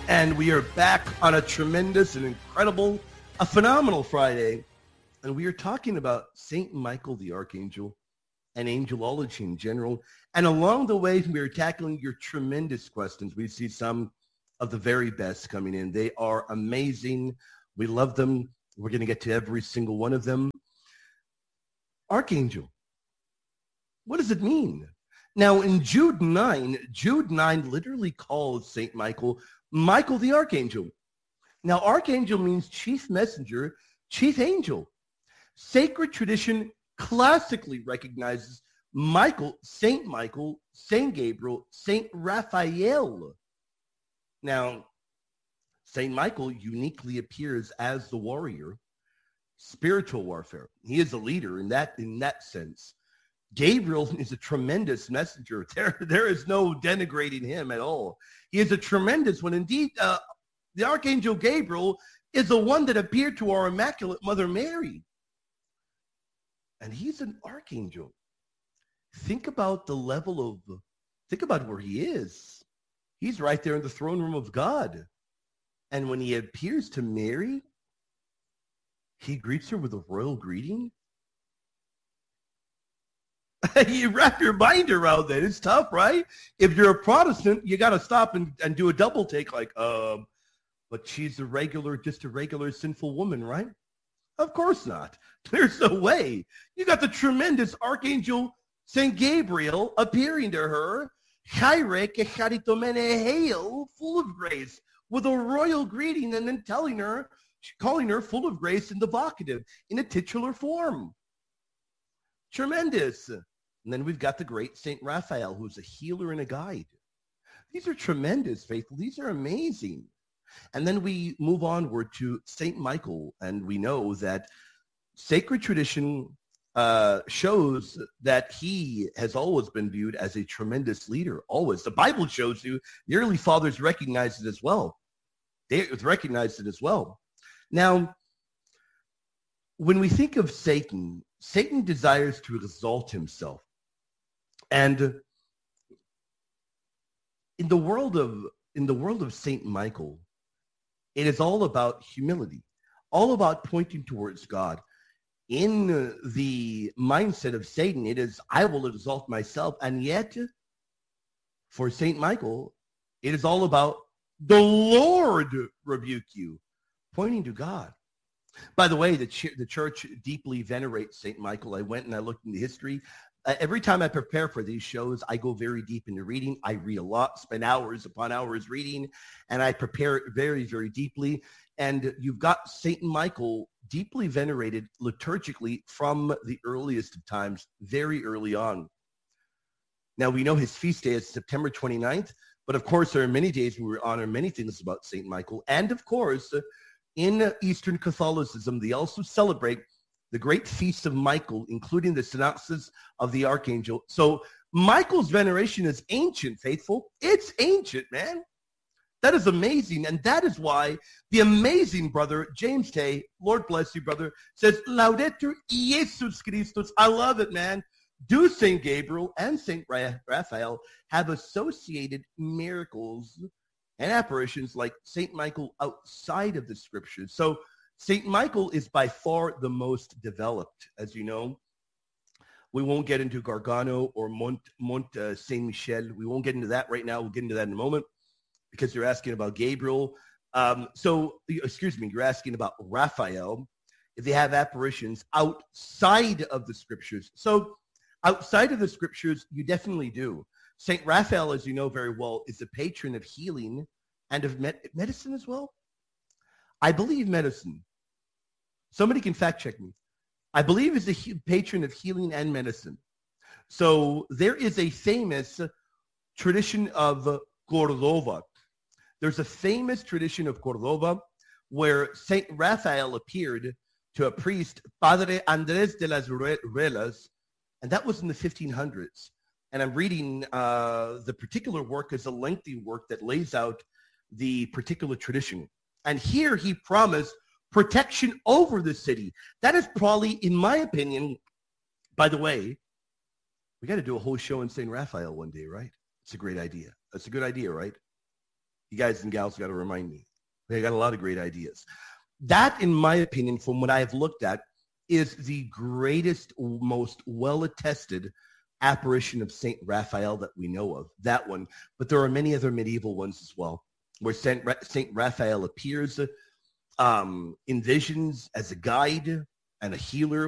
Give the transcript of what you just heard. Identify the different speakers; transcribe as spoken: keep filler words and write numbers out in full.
Speaker 1: And we are back on a tremendous and incredible, a phenomenal Friday. And we are talking about Saint Michael the Archangel and angelology in general. And along the way, we are tackling your tremendous questions. We see some of the very best coming in. They are amazing. We love them. We're going to get to every single one of them. Archangel. What does it mean? Now, in Jude nine, Jude nine literally calls Saint Michael Michael the Archangel. Now, Archangel means chief messenger, chief angel. Sacred tradition classically recognizes Michael, Saint Michael, Saint Gabriel, Saint Raphael. Now, Saint Michael uniquely appears as the warrior, spiritual warfare. He is a leader in that, in that sense. Gabriel is a tremendous messenger. There, there is no denigrating him at all. He is a tremendous one. Indeed, uh, the Archangel Gabriel is the one that appeared to our Immaculate Mother Mary. And he's an archangel. Think about the level of, think about where he is. He's right there in the throne room of God. And when he appears to Mary, he greets her with a royal greeting. You wrap your mind around that. It's tough, right? If you're a Protestant, you got to stop and, and do a double take like, um, but she's a regular, just a regular sinful woman, right? Of course not. There's no way. You got the tremendous Archangel Saint Gabriel appearing to her, Chaire que charitomene hail, full of grace, with a royal greeting, and then telling her, calling her full of grace in the vocative, in a titular form. Tremendous. And then we've got the great Saint Raphael, who's a healer and a guide. These are tremendous, faithful. These are amazing. And then we move onward to Saint Michael, and we know that sacred tradition uh, shows that he has always been viewed as a tremendous leader, always. The Bible shows you the early fathers recognized it as well. They recognized it as well. Now, when we think of Satan, Satan desires to exalt himself. And in the world of in the world of Saint Michael, it is all about humility, all about pointing towards God. In the mindset of Satan, it is, I will exalt myself. And yet, for Saint Michael, it is all about the Lord rebuke you, pointing to God. By the way, the, ch- the church deeply venerates Saint Michael. I went and I looked into history. Uh, every time I prepare for these shows, I go very deep into reading. I read a lot, spend hours upon hours reading, and I prepare it very, very deeply. And you've got Saint Michael deeply venerated liturgically from the earliest of times, very early on. Now, we know his feast day is September twenty-ninth, but of course, there are many days where we honor many things about Saint Michael. And of course, in Eastern Catholicism, they also celebrate the great feast of Michael, including the synopsis of the Archangel. So Michael's veneration is ancient, faithful. It's ancient, man. That is amazing. And that is why the amazing brother, James Tay, Lord bless you, brother, says, Laudetur Jesus Christus. I love it, man. Do Saint Gabriel and Saint Raphael have associated miracles and apparitions like Saint Michael outside of the scriptures? So Saint Michael is by far the most developed, as you know. We won't get into Gargano or Mont, Mont uh, Saint-Michel. We won't get into that right now. We'll get into that in a moment because you're asking about Gabriel. Um, so, excuse me, you're asking about Raphael, if they have apparitions outside of the scriptures. So outside of the scriptures, you definitely do. Saint Raphael, as you know very well, is the patron of healing and of med- medicine as well. I believe medicine. Somebody can fact check me. I believe is the he- patron of healing and medicine. So there is a famous tradition of Cordova. There's a famous tradition of Cordova where Saint Raphael appeared to a priest, Padre Andrés de las Ruelas, and that was in the fifteen hundreds. And I'm reading uh, the particular work is a lengthy work that lays out the particular tradition. And here he promised protection over the city. That is probably, in my opinion, by the way, we got to do a whole show on Saint Raphael one day, right? It's a great idea. That's a good idea, right? You guys and gals got to remind me. They got a lot of great ideas. That, in my opinion, from what I've looked at, is the greatest, most well-attested apparition of Saint Raphael that we know of, that one. But there are many other medieval ones as well, where Saint Ra- Saint Raphael appears um, in visions as a guide and a healer